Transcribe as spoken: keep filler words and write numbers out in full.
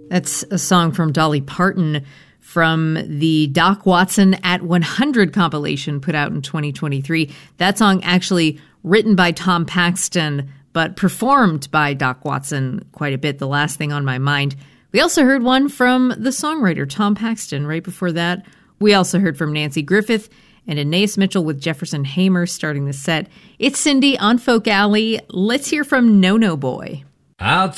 That's a song from Dolly Parton from the Doc Watson at one hundred compilation put out in twenty twenty-three. That song actually written by Tom Paxton, but performed by Doc Watson quite a bit. The Last Thing on My Mind. We also heard one from the songwriter Tom Paxton. Right before that, we also heard from Nanci Griffith and Anais Mitchell with Jefferson Hamer starting the set. It's Cindy on Folk Alley. Let's hear from No No Boy. Out